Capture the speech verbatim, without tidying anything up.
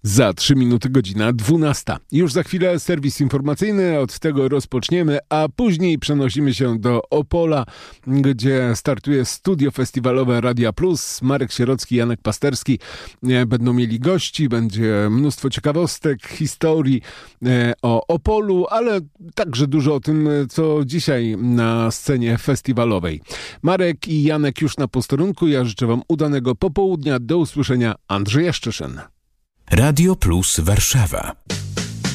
Za trzy minuty godzina dwunasta. Już za chwilę serwis informacyjny, od tego rozpoczniemy, a później przenosimy się do Opola, gdzie startuje studio festiwalowe Radia Plus. Marek Sierocki, Janek Pasterski będą mieli gości, będzie mnóstwo ciekawostek, historii o Opolu, ale także dużo o tym, co dzisiaj na scenie festiwalowej. Marek i Janek już na posterunku. Ja życzę Wam udanego popołudnia. Do usłyszenia. Andrzej Jaszczyszyn. Radio Plus Warszawa.